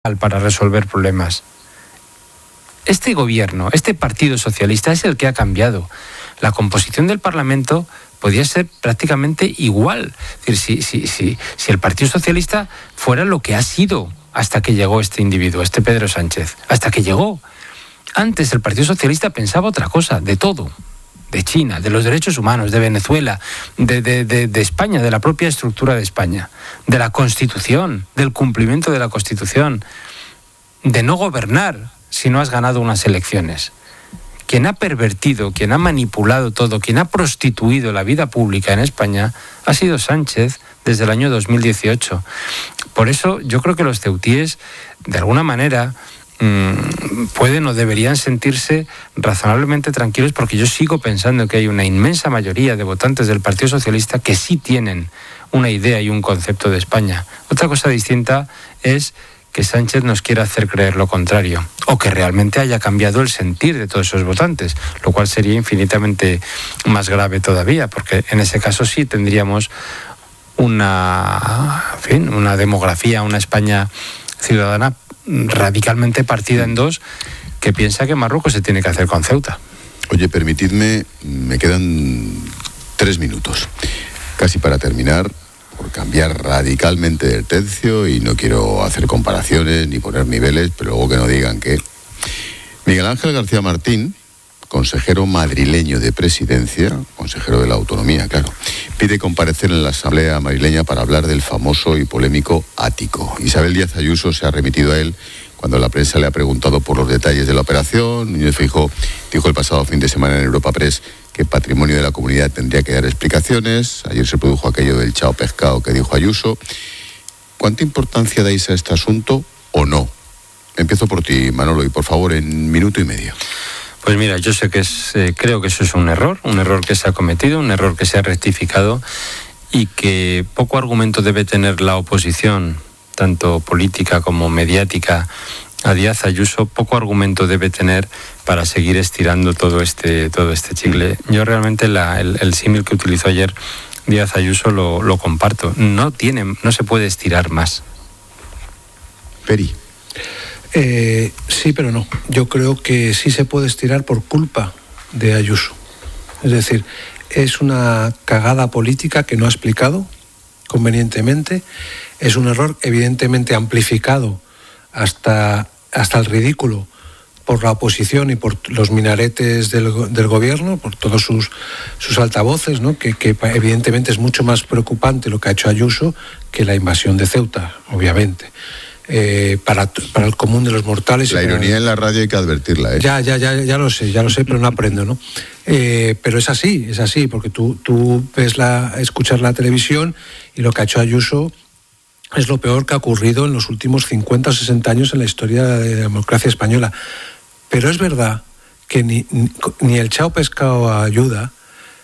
para resolver problemas. Este gobierno, este Partido Socialista es el que ha cambiado. La composición del Parlamento podía ser prácticamente igual. Es decir, si el Partido Socialista fuera lo que ha sido hasta que llegó este individuo, este Pedro Sánchez, hasta que llegó. Antes el Partido Socialista pensaba otra cosa, de todo. De China, de los derechos humanos, de Venezuela, de España, de la propia estructura de España, de la Constitución, del cumplimiento de la Constitución, de no gobernar si no has ganado unas elecciones. Quien ha pervertido, quien ha manipulado todo, quien ha prostituido la vida pública en España ha sido Sánchez desde el año 2018. Por eso yo creo que los ceutíes, de alguna manera, pueden o deberían sentirse razonablemente tranquilos, porque yo sigo pensando que hay una inmensa mayoría de votantes del Partido Socialista que sí tienen una idea y un concepto de España. Otra cosa distinta es que Sánchez nos quiera hacer creer lo contrario, o que realmente haya cambiado el sentir de todos esos votantes, lo cual sería infinitamente más grave todavía, porque en ese caso sí tendríamos una demografía, una España ciudadana radicalmente partida en dos, que piensa que Marruecos se tiene que hacer con Ceuta. Oye, permitidme, me quedan 3 minutos, casi para terminar, por cambiar radicalmente del tercio, y no quiero hacer comparaciones ni poner niveles, pero luego que no digan que Miguel Ángel García Martín, consejero madrileño de Presidencia, consejero de la Autonomía, claro, pide comparecer en la Asamblea madrileña para hablar del famoso y polémico ático. Isabel Díaz Ayuso se ha remitido a él cuando la prensa le ha preguntado por los detalles de la operación. Núñez Feijóo dijo el pasado fin de semana en Europa Press que Patrimonio de la Comunidad tendría que dar explicaciones. Ayer se produjo aquello del chao pescado que dijo Ayuso. ¿Cuánta importancia dais a este asunto o no? Empiezo por ti, Manolo, y por favor, en minuto y medio. Pues mira, yo sé que creo que eso es un error que se ha cometido, un error que se ha rectificado, y que poco argumento debe tener la oposición, tanto política como mediática, a Díaz Ayuso. Poco argumento debe tener para seguir estirando todo este chicle. Yo realmente el símil que utilizó ayer Díaz Ayuso lo comparto. No se puede estirar más. Peri. Sí, pero no. Yo creo que sí se puede estirar por culpa de Ayuso. Es decir, es una cagada política que no ha explicado convenientemente. Es un error evidentemente amplificado hasta el ridículo por la oposición y por los minaretes del gobierno, por todos sus altavoces, ¿no? Que evidentemente es mucho más preocupante lo que ha hecho Ayuso que la invasión de Ceuta, obviamente. Para el común de los mortales. La ironía en la radio hay que advertirla, ¿eh? Ya lo sé, pero no aprendo, ¿no? Pero es así, porque tú escuchas la televisión, y lo que ha hecho Ayuso es lo peor que ha ocurrido en los últimos 50 o 60 años en la historia de la democracia española. Pero es verdad que ni el chao pescado ayuda,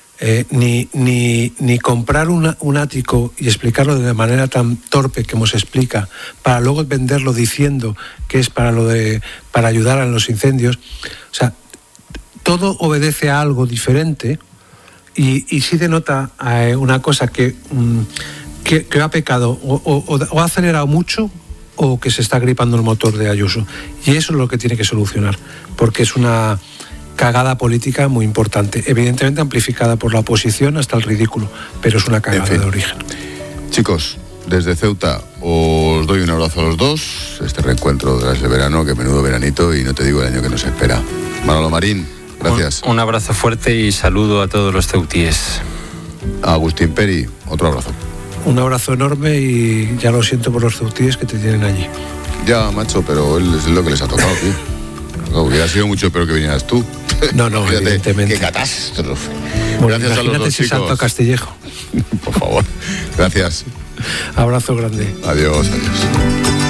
ni comprar un ático y explicarlo de manera tan torpe como se explica, para luego venderlo diciendo que es para ayudar a los incendios. O sea, todo obedece a algo diferente, y sí denota una cosa que ha pecado o ha acelerado mucho, o que se está gripando el motor de Ayuso, y eso es lo que tiene que solucionar, porque es una cagada política muy importante, evidentemente amplificada por la oposición hasta el ridículo, pero es una cagada de origen. Chicos, desde Ceuta os doy un abrazo a los dos. Este reencuentro tras el verano, que menudo veranito, y no te digo el año que nos espera. Manolo Marín, gracias. Un abrazo fuerte y saludo a todos los ceutíes. Agustín Peri, otro abrazo. Un abrazo enorme, y ya lo siento por los ceutíes que te tienen allí. Ya, macho, pero él es lo que les ha tocado, tío. No, hubiera sido mucho peor que vinieras tú. No, fíjate, evidentemente. Qué catástrofe. Bueno, gracias a los dos, si chicos. salto a Castillejo. Por favor. Gracias. Abrazo grande. Adiós.